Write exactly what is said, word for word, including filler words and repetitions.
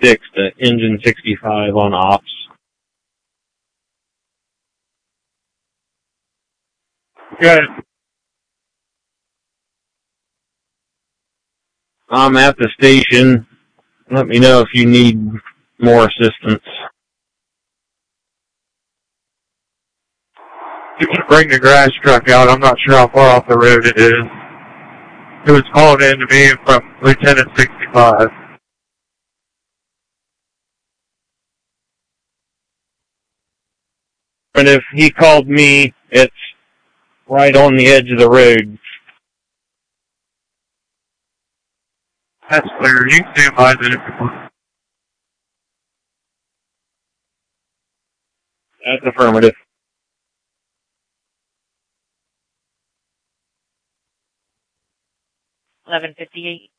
six to engine sixty-five on ops. Good. I'm at the station. Let me know if you need more assistance. You can bring the grass truck out. I'm not sure how far off the road it is. It was called in to me from Lieutenant sixty-five. But if he called me, it's right on the edge of the road. That's clear. You can stand by then if you want. That's affirmative. eleven fifty-eight.